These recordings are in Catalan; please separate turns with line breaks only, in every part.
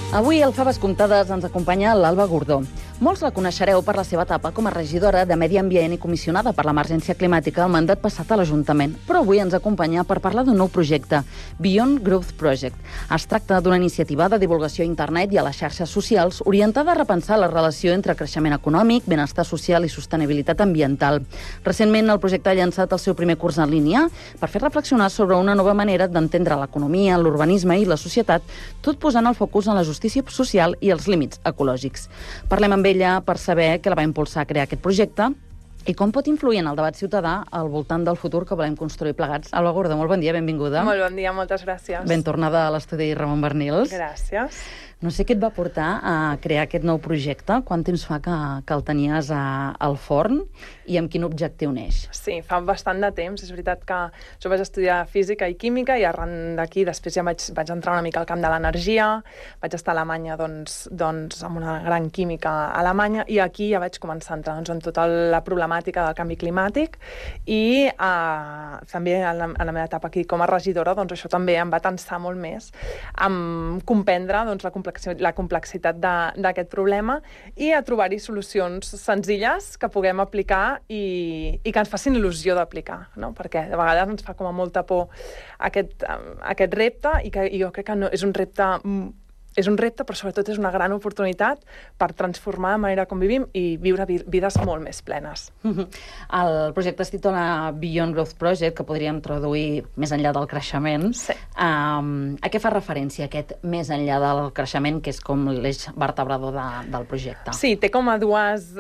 Avui al Faves Comptades ens acompanya l'Alba Gordó. Molts la coneixereu per la seva etapa com a regidora de Medi Ambient i comissionada per l'emergència climàtica al mandat passat a l'Ajuntament, però avui ens acompanya per parlar d'un nou projecte, Beyond Growth Project. Es tracta d'una iniciativa de divulgació a internet i a les xarxes socials orientada a repensar la relació entre creixement econòmic, benestar social i sostenibilitat ambiental. Recentment, el projecte ha llançat el seu primer curs en línia per fer reflexionar sobre una nova manera d'entendre l'economia, l'urbanisme i la societat, tot posant el focus en la justícia social i els límits ecològics. Parlem amb ella per saber què la va impulsar a crear aquest projecte i com pot influir en el debat ciutadà al voltant del futur que volem construir plegats. Alba Gordó, molt bon dia, benvinguda.
Molt bon dia, moltes gràcies.
Ben tornada a l'estudi Ramon Bernils.
Gràcies.
No sé què et va portar a crear aquest nou projecte, quant temps fa que el tenies al forn i amb quin objectiu neix?
Sí, fa bastant de temps. És veritat que jo vaig estudiar física i química i arran d'aquí després ja vaig entrar una mica al camp de l'energia, vaig estar a Alemanya doncs, amb una gran química a Alemanya i aquí ja vaig començar a entrar en tota la problemàtica del canvi climàtic i també en la meva etapa aquí com a regidora doncs això també em va tensar molt més en comprendre doncs, la complexitat d'aquest problema i a trobar-hi solucions senzilles que puguem aplicar i que ens facin il·lusió d'aplicar, no? Perquè de vegades ens fa com a molta por aquest repte i que jo crec que no, és un repte, però sobretot és una gran oportunitat per transformar la manera com vivim i viure vides molt més plenes.
El projecte es titula Beyond Growth Project, que podríem traduir més enllà del creixement.
Sí.
A què fa referència aquest més enllà del creixement, que és com l'eix vertebrador del projecte?
Sí, té com a dues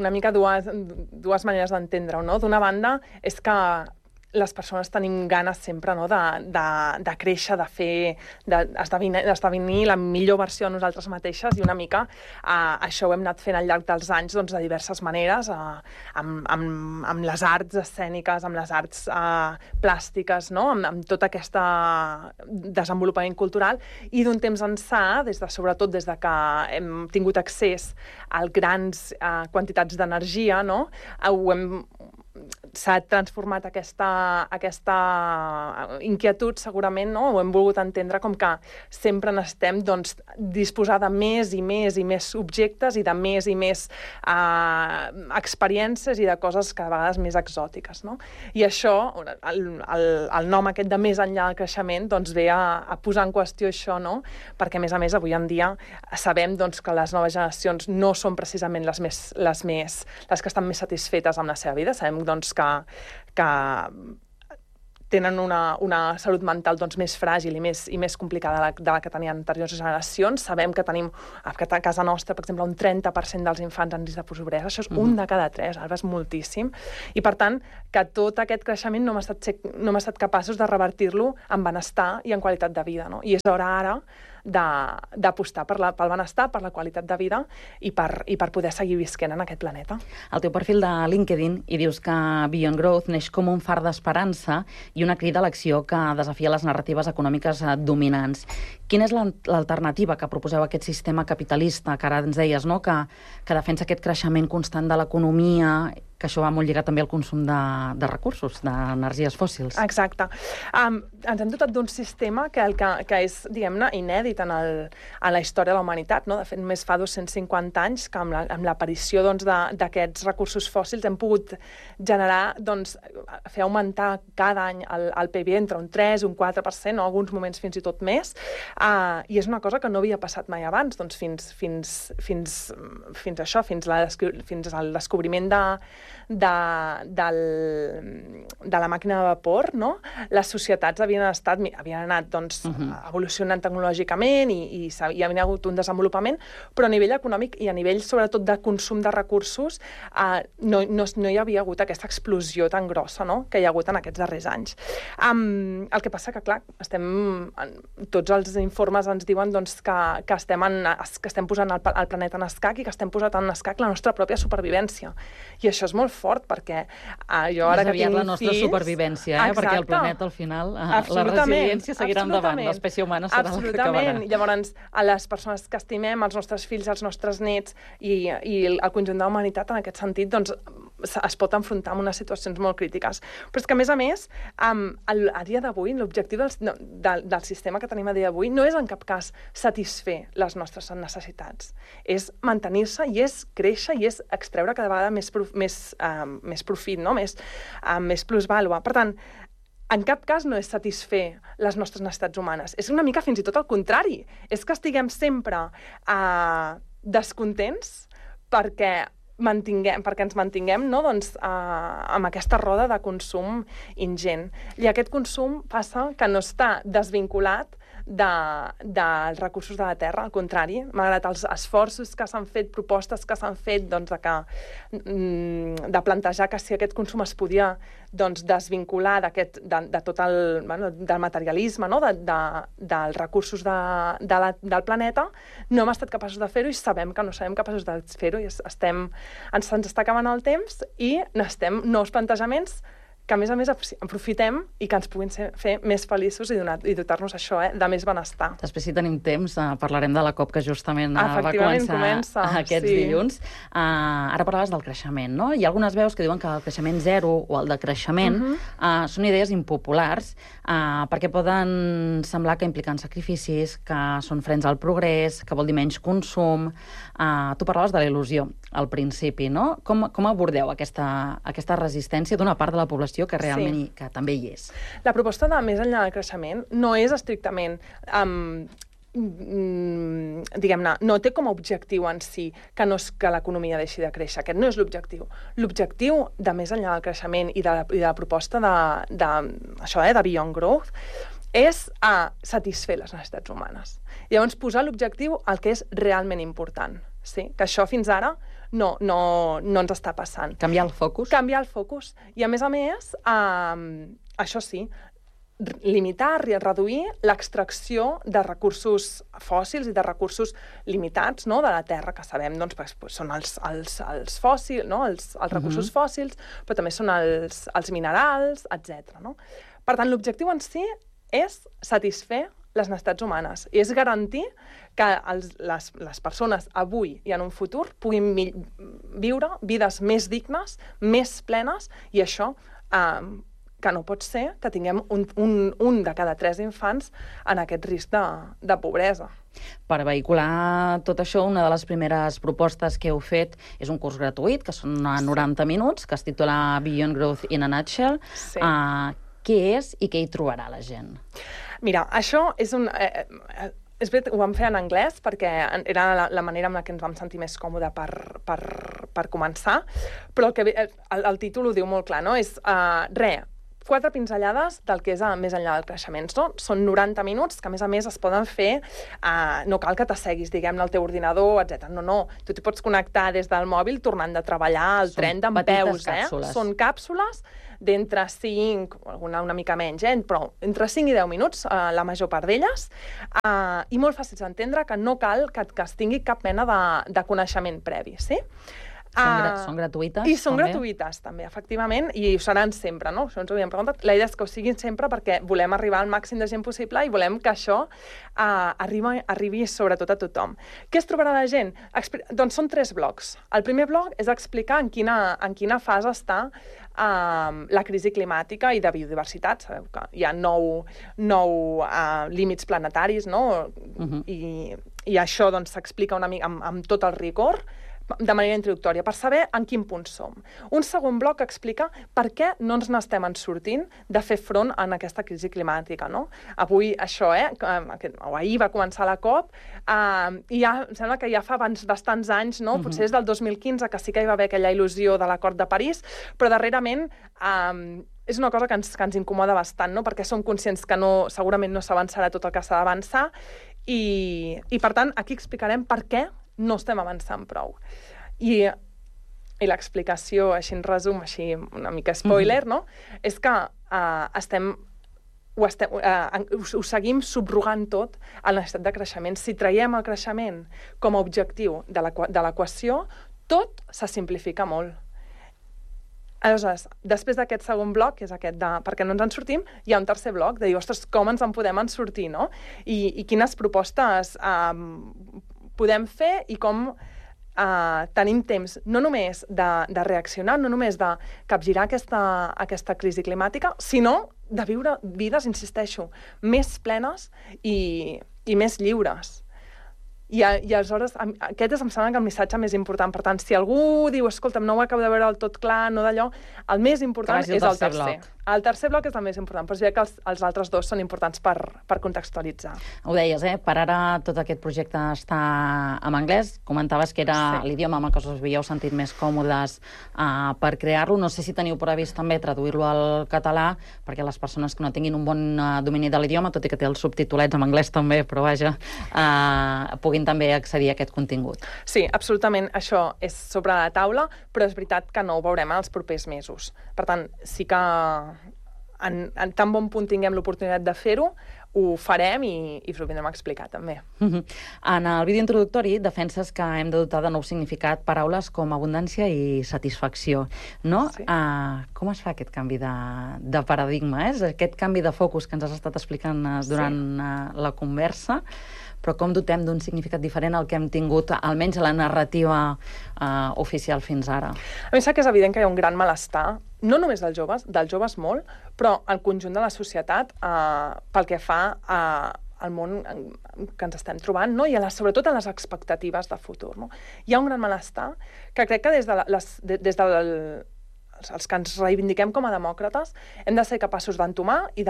maneres d'entendre-ho, no? D'una banda, és que les persones tenim ganes sempre, no? de créixer, d'esdevenir la millor versió de nosaltres mateixes i una mica això ho hem anat fent al llarg dels anys doncs, de diverses maneres, amb les arts escèniques, amb les arts plàstiques, no? amb tot aquest desenvolupament cultural i d'un temps ençà, sobretot des de que hem tingut accés a grans quantitats d'energia, no? S'ha transformat aquesta inquietud, segurament, no? Ho hem volgut entendre com que sempre necessitem doncs, disposar de més i més i més objectes i de més i més experiències i de coses cada vegada més exòtiques, no? I això, el nom aquest de més enllà del creixement, doncs ve a posar en qüestió això, no? Perquè, a més, avui en dia sabem doncs, que les noves generacions no són precisament les que estan més satisfetes amb la seva vida. Sabem doncs, que tenen una salut mental doncs, més fràgil i més complicada de la que tenien anteriors generacions. Sabem que tenim a casa nostra, per exemple, un 30% dels infants en risc de pobresa. Això és un de cada 3, Alba, és moltíssim. I, per tant, que tot aquest creixement no hem estat capaços de revertir-lo en benestar i en qualitat de vida, no? I és hora ara d'apostar pel benestar, per la qualitat de vida i per poder seguir visquent en aquest planeta.
Al teu perfil de LinkedIn hi dius que Beyond Growth neix com un far d'esperança i una crida a l'acció que desafia les narratives econòmiques dominants. Quina és l'alternativa que proposeu a aquest sistema capitalista que ara ens deies, no? que defensa aquest creixement constant de l'economia, que això va molt lligat també al consum de recursos, d'energies fòssils? Exacte.
Ens hem dotat d'un sistema que és, diguem-ne, inèdit en la història de la humanitat, no? De fet, només fa 250 anys que amb l'aparició doncs, d'aquests recursos fòssils hem pogut generar, doncs, fer augmentar cada any el PIB entre un 3 i un 4%, o en alguns moments fins i tot més, i és una cosa que no havia passat mai abans, doncs, fins al descobriment de la màquina de vapor, no? Les societats havien anat doncs, evolucionant tecnològicament i hi havia hagut un desenvolupament, però a nivell econòmic i a nivell sobretot de consum de recursos no hi havia hagut aquesta explosió tan grossa, no? Que hi ha hagut en aquests darrers anys. El que passa que, clar, tots els informes ens diuen doncs, que estem posant el planeta en escac i que estem posant en escac la nostra pròpia supervivència. I això és molt fort, perquè jo ara que tinc fills...
la nostra supervivència, perquè el planeta, al final, la resiliència seguirà endavant, l'espècie humana serà la que acabarà.
Llavors, a les persones que estimem, els nostres fills, els nostres nets i el conjunt de la humanitat, en aquest sentit, doncs, es pot enfrontar amb unes situacions molt crítiques. Però és que, a més, a dia d'avui, l'objectiu del sistema que tenim a dia d'avui no és en cap cas satisfer les nostres necessitats. És mantenir-se i és créixer i és extreure cada vegada més profit, no? Més plusvàlua. Per tant, en cap cas no és satisfer les nostres necessitats humanes. És una mica fins i tot al contrari. És que estiguem sempre descontents perquè ens mantinguem, no? Doncs, amb aquesta roda de consum ingent. I aquest consum passa que no està desvinculat dels recursos de la terra, al contrari, malgrat els esforços que s'han fet, propostes que s'han fet doncs, de plantejar que si aquest consum es podia doncs, desvincular de tot del materialisme, no? dels recursos del planeta, no hem estat capaços de fer-ho i sabem que no serem capaços de fer-ho i ens està acabant el temps i necessitem nous plantejaments que, a més, aprofitem i que ens puguin fer més feliços i dotar-nos això, de més benestar.
Després, si tenim temps, parlarem de la COP que justament va començar aquests dilluns. Ara parlaves del creixement, no? Hi ha algunes veus que diuen que el creixement zero o el decreixement són idees impopulars perquè poden semblar que impliquen sacrificis, que són frens al progrés, que vol dir menys consum. Tu parlaves de la il·lusió al principi, no? Com abordeu aquesta resistència d'una part de la població que realment que també hi és?
La proposta de més enllà del creixement no és estrictament diguem-ne, no té com a objectiu en si que l'economia deixi de créixer. Aquest no és l'objectiu. L'objectiu de més enllà del creixement i de la proposta de Beyond Growth és satisfer les necessitats humanes. Llavors, posar l'objectiu al que és realment important. Sí? Que això fins ara no ens està passant.
Canviar el focus?
Canviar el focus. I a més, això sí, limitar, reduir l'extracció de recursos fòssils i de recursos limitats, no?, de la terra, que sabem, doncs, són els fòssils, no?, els recursos fòssils, però també són els minerals, etc. No? Per tant, l'objectiu en si és satisfer les necessitats humanes i és garantir que les persones avui i en un futur puguin viure vides més dignes, més plenes, i això que no pot ser que tinguem un de cada 3 infants en aquest risc de pobresa.
Per vehicular tot això, una de les primeres propostes que heu fet és un curs gratuït, que són 90 minuts, que es titula Beyond Growth in a Nutshell.
Sí.
Què és i què hi trobarà la gent?
Mira, això és és veritat, ho vam fer en anglès perquè era la manera amb la que ens vam sentir més còmode per començar, però el títol ho diu molt clar, no? És 4 pinzellades del que és més enllà del creixement. No? Són 90 minuts que, a més, es poden fer... no cal que t'asseguis, diguem-ne, al teu ordinador, etc. No. Tu t'hi pots connectar des del mòbil tornant de treballar, al tren dempeus.
Càpsules.
Són càpsules d'entre 5, una mica menys, però entre 5 i 10 minuts, la major part d'elles, i molt fàcils d'entendre, que no cal que es tingui cap mena de coneixement previ, sí?
Són gratuïtes?
I són gratuïtes, també, efectivament, i ho seran sempre, no? Això ens ho havíem preguntat. La idea és que ho siguin sempre perquè volem arribar al màxim de gent possible i volem que això arribi sobretot a tothom. Què es trobarà la gent? Doncs són 3 blocs. El primer bloc és explicar en quina fase està la crisi climàtica i de biodiversitat. Sabeu que hi ha 9 límits planetaris, no? I això doncs, s'explica una mica amb tot el rigor, de manera introductòria, per saber en quin punt som. Un segon bloc explica per què no ens n'estem sortint de fer front a aquesta crisi climàtica, no? Avui això, o ahir va començar la COP, i em sembla que ja fa bastants anys, no? Potser és del 2015, que sí que hi va haver aquella il·lusió de l'Acord de París, però darrerament és una cosa que ens incomoda bastant, no? Perquè som conscients que segurament no s'avançarà tot el que s'ha d'avançar, i per tant aquí explicarem per què no estem avançant prou. I l'explicació, així en resum, així una mica spoiler, no? És que ho seguim subrogant tot a la necessitat de creixement. Si traiem el creixement com a objectiu de l'equació, tot se simplifica molt. Aleshores, després d'aquest segon bloc, que és aquest de per què no ens en sortim, hi ha un tercer bloc de dir, ostres, com ens en podem sortir, no? I quines propostes podem fer i com tenim temps no només de reaccionar, no només de capgirar aquesta crisi climàtica, sinó de viure vides, insisteixo, més plenes i i més lliures. I aleshores, aquest em sembla que el missatge més important. Per tant, si algú diu, escolta'm, no ho acabo de veure del tot clar, no d'allò, el més important és el tercer. El tercer bloc és el més important, però és que els altres dos són importants per contextualitzar.
Ho deies, per ara tot aquest projecte està en anglès. Comentaves que era l'idioma amb el que us havíeu sentit més còmodes per crear-lo. No sé si teniu previst també traduir-lo al català, perquè les persones que no tinguin un bon domini de l'idioma, tot i que té els subtitulets en anglès també, però vaja, puguin també accedir a aquest contingut.
Sí, absolutament, això és sobre la taula, però és veritat que no ho veurem els propers mesos. Per tant, sí que en tan bon punt tinguem l'oportunitat de fer-ho, ho farem i us ho vindrem a explicar també.
En el vídeo introductori defenses que hem de dotar de nou significat paraules com abundància i satisfacció, no?
Sí.
Com es fa aquest canvi de paradigma? És aquest canvi de focus que ens has estat explicant durant la conversa, però com dotem d'un significat diferent al que hem tingut, almenys a la narrativa oficial fins ara?
A mi sap que és evident que hi ha un gran malestar, no només dels joves molt, però el conjunt de la societat pel que fa al món que ens estem trobant, no? I sobretot a les expectatives de futur. No? Hi ha un gran malestar que crec que des dels que ens reivindiquem com a demòcrates hem de ser capaços d'entomar i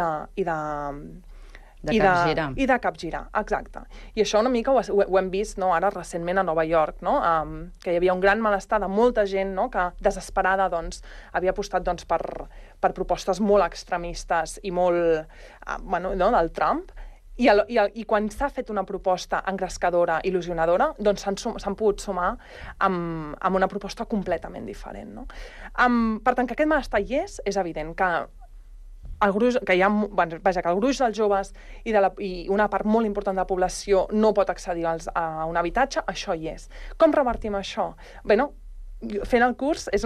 de capgirar, exacte. I això una mica ho hem vist ara recentment a Nova York, no? Que hi havia un gran malestar de molta gent, no? Que desesperada havia apostat per propostes molt extremistes i molt del Trump, i quan s'ha fet una proposta engrescadora, il·lusionadora, doncs s'han pogut sumar amb una proposta completament diferent. No? Per tant, que aquest malestar hi és evident que el gruix dels joves i una part molt important de la població no pot accedir a un habitatge, això hi és. Com revertim això? Bé, fent el curs és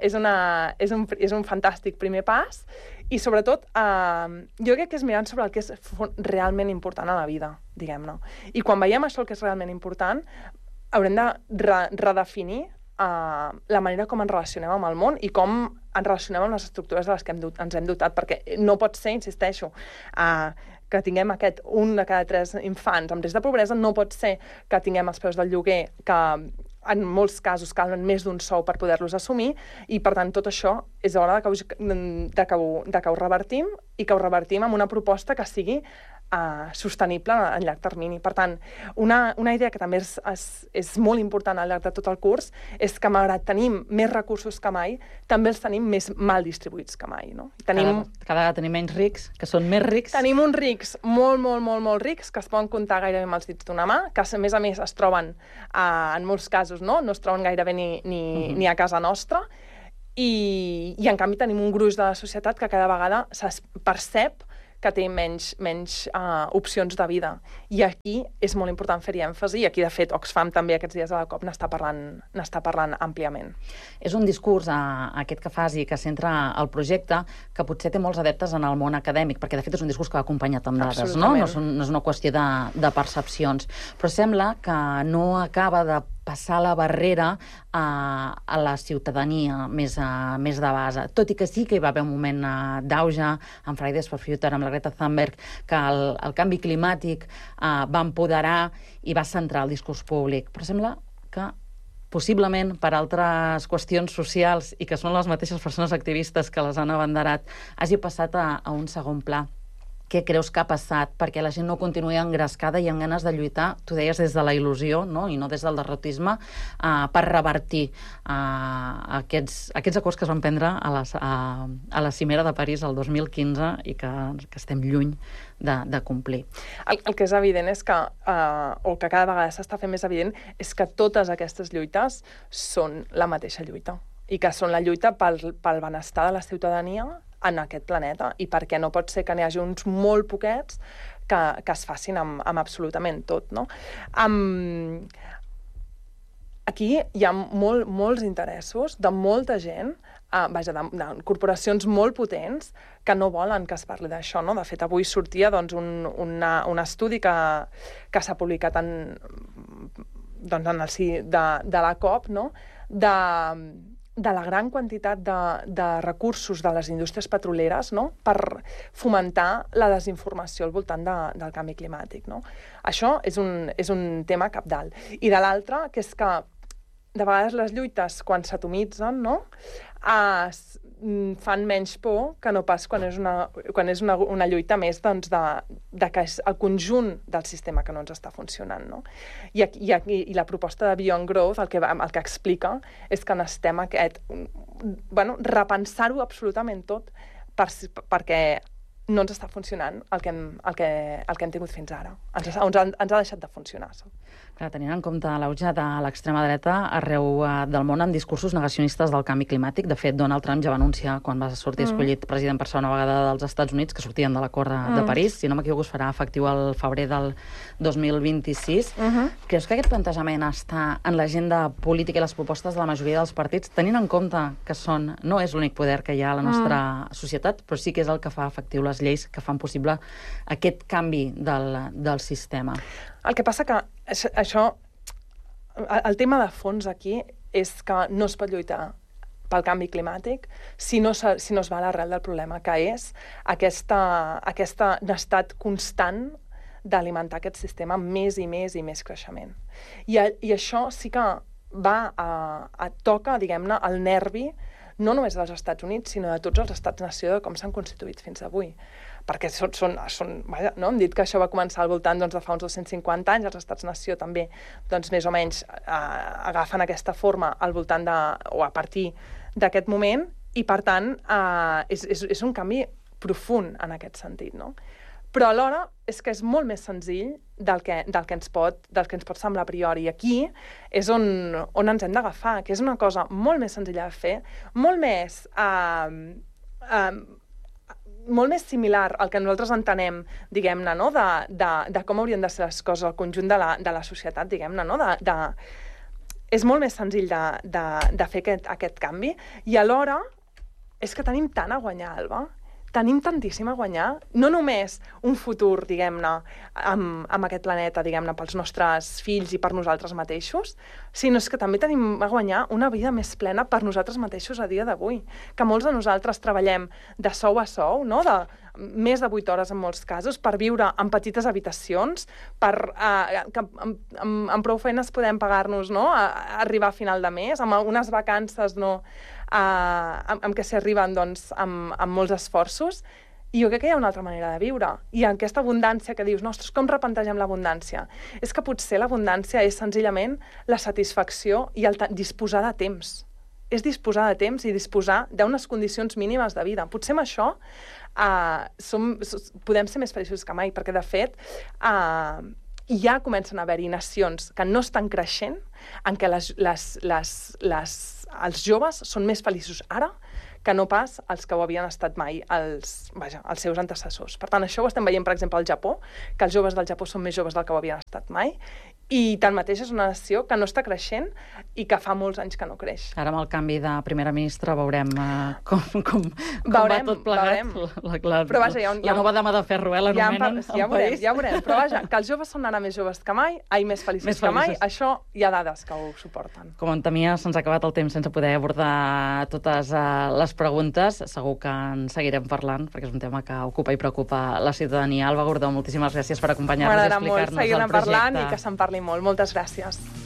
un fantàstic primer pas i, sobretot, jo crec que és mirant sobre el que és realment important a la vida, diguem-ne. I quan veiem això, el que és realment important, haurem de redefinir la manera com ens relacionem amb el món i com ens relacionem amb les estructures de les que ens hem dotat, perquè no pot ser, insisteixo, que tinguem un de cada 3 infants amb risc de pobresa, no pot ser que tinguem els preus del lloguer que en molts casos calen més d'un sou per poder-los assumir, i per tant tot això és hora que ho revertim i que ho revertim amb una proposta que sigui sostenible a llarg termini. Per tant, una idea que també és molt important al llarg de tot el curs és que, malgrat tenim més recursos que mai, també els tenim més mal distribuïts que mai. No?
Cada vegada tenim menys rics, que són més rics.
Tenim uns rics molt rics, que es poden comptar gairebé amb els dits d'una mà, que a més es troben, en molts casos, no es troben gairebé ni a casa nostra, i en canvi tenim un gruix de la societat que cada vegada percep que té menys opcions de vida. I aquí és molt important fer-hi èmfasi, i aquí, de fet, Oxfam també aquests dies a la COP n'està parlant àmpliament. És un discurs, aquest que fas i que centra el projecte, que potser té molts adeptes en el món acadèmic, perquè, de fet, és un discurs que va acompanyat amb dades, no? No és una qüestió de percepcions. Però sembla que no acaba de passar la barrera a la ciutadania més de base. Tot i que sí que hi va haver un moment d'auge amb Fridays for Future, amb la Greta Thunberg, que el canvi climàtic va empoderar i va centrar el discurs públic. Però sembla que possiblement per altres qüestions socials, i que són les mateixes persones activistes que les han abanderat, hagi passat a un segon pla. Què creus que ha passat perquè la gent no continuï engrescada i amb ganes de lluitar, tu deies, des de la il·lusió, no? I no des del derrotisme, per revertir aquests acords que es van prendre a la cimera de París el 2015 i que estem lluny de complir? El que és evident és que, o que cada vegada s'està fent més evident, és que totes aquestes lluites són la mateixa lluita, i que són la lluita pel benestar de la ciutadania en aquest planeta, i perquè no pot ser que n'hi hagi uns molt poquets que es facin amb absolutament tot, no? Aquí hi ha molts interessos de molta gent, de corporacions molt potents, que no volen que es parli d'això, no? De fet, avui sortia un estudi que s'ha publicat en el si de la COP, no? de la gran quantitat de recursos de les indústries petroleres, no?, per fomentar la desinformació al voltant del canvi climàtic. No? Això és un tema cabdal. I de l'altre, que és que de vegades les lluites, quan s'atomitzen, no?, fan menys por que no pas quan és una lluita més doncs, de que és el conjunt del sistema que no ens està funcionant. No? I la proposta de Beyond Growth el que explica és que necessitem repensar-ho absolutament tot perquè no ens està funcionant el que hem tingut fins ara. Ens ha deixat de funcionar.
Clar, tenint en compte l'auge de l'extrema dreta arreu del món amb discursos negacionistes del canvi climàtic. De fet, Donald Trump ja va anunciar, quan va sortir escollit president per segona vegada dels Estats Units, que sortien de l'acord de París. Si no m'equivoco, es farà efectiu al febrer del 2026. Creus que aquest plantejament està en l'agenda política i les propostes de la majoria dels partits, tenint en compte que no és l'únic poder que hi ha a la nostra societat, però sí que és el que fa efectiu les lleis que fan possible aquest canvi del sistema?
El que passa que el tema de fons aquí és que no es pot lluitar pel canvi climàtic si no es va a l'arrel del problema, que és aquest estat constant d'alimentar aquest sistema amb més i més i més creixement. I això sí que toca, diguem-ne, el nervi no només dels Estats Units, sinó de tots els estats-nació de com s'han constituït fins avui. Perquè hem dit que això va començar al voltant de fa uns 250 anys, els estats-nació també, més o menys, agafen aquesta forma al voltant o a partir d'aquest moment, i per tant és un canvi profund en aquest sentit, no? Però alhora és que és molt més senzill del que ens pot semblar a priori. I aquí és on ens hem d'agafar, que és una cosa molt més senzilla de fer, molt més similar al que nosaltres entenem, diguem-ne, no? de com haurien de ser les coses al conjunt de la societat, diguem-ne, no? És molt més senzill de fer aquest canvi, i alhora és que tenim tant a guanyar, Alba. Tenim tantíssim a guanyar, no només un futur, diguem-ne, amb aquest planeta, diguem-ne, pels nostres fills i per nosaltres mateixos, sinó que també tenim a guanyar una vida més plena per nosaltres mateixos a dia d'avui. Que molts de nosaltres treballem de sou a sou, no?, de més de 8 hores en molts casos, per viure en petites habitacions, que amb prou feines podem pagar-nos, no?, a arribar a final de mes, amb unes vacances, no?, amb què s'hi arriben amb molts esforços. I jo crec que hi ha una altra manera de viure. I aquesta abundància que dius, ostres, com replantegem l'abundància? És que potser l'abundància és senzillament la satisfacció i el disposar de temps. És disposar de temps i disposar d'unes condicions mínimes de vida. Potser amb això podem ser més feliços que mai, perquè de fet ja comencen a haver-hi nacions que no estan creixent, en què els joves són més feliços ara que no pas els que ho havien estat mai els seus antecessors. Per tant, això ho estem veient, per exemple, al Japó, que els joves del Japó són més joves del que ho havien estat mai, i tanmateix és una nació que no està creixent i que fa molts anys que no creix.
Ara amb el canvi de primera ministra veurem com va tot plegat.
Però vaja,
la nova dama de ferro, l'anomenen
ja veurem. Però vaja, que els joves són ara més joves que mai, més feliços que mai, això hi ha dades que ho suporten.
Com en temia, se'ns ha acabat el temps sense poder abordar totes les preguntes. Segur que en seguirem parlant, perquè és un tema que ocupa i preocupa la ciutadania. Alba Gordó, moltíssimes gràcies per acompanyar-nos i explicar-nos el projecte.
M'agradarà molt seguir parlant i que se'n parli molt. Moltes gràcies.